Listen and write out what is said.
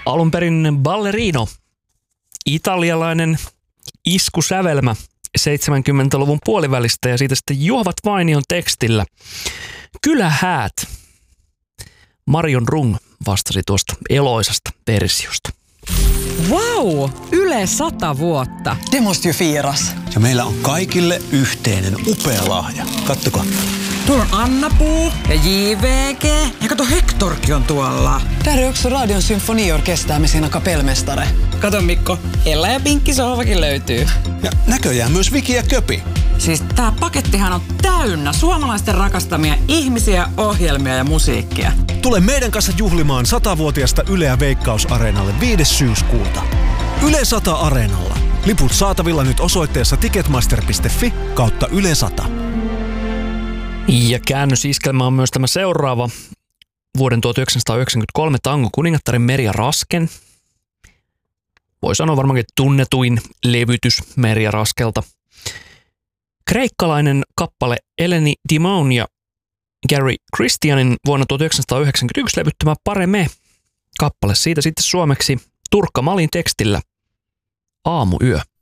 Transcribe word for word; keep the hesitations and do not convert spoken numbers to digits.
Alun perin ballerino, italialainen iskusävelmä seitsemänkymmentäluvun puolivälistä ja siitä sitten Juhovat Vainion tekstillä. Kylähäät. Marion Rung vastasi tuosta eloisasta versiosta. Wow! Yle sata vuotta. Det måste ju firas. Ja meillä on kaikille yhteinen upea lahja. Kattokaa. Tuolla on Anna-Puu ja J V G. Ja kato, Hectorkin on tuolla. Där är också Radion symfoniorkester med sina kapellmästare. Kato Mikko, Ella ja Pinkki sohvakin löytyy. Ja näköjään myös Viki ja Köpi. Siis tää pakettihan on täynnä suomalaisten rakastamia ihmisiä, ohjelmia ja musiikkia. Tule meidän kanssa juhlimaan satavuotiasta Yleä Veikkaus-areenalle viides syyskuuta. Yle sata Areenalla. Liput saatavilla nyt osoitteessa ticketmaster piste fi kautta Yle sata. Ja käännösiskelmä on myös tämä seuraava. Vuoden tuhatyhdeksänsataayhdeksänkymmentäkolme tango kuningattaren Merja Rasken. Voi sanoa varmaankin tunnetuin levytys Merja Raskelta. Kreikkalainen kappale Eleni Dimon ja Gary Christianin vuonna tuhatyhdeksänsataayhdeksänkymmentäyksi levyttämä Pare Me kappale. Siitä sitten suomeksi Turkka Malin tekstillä Aamuyö.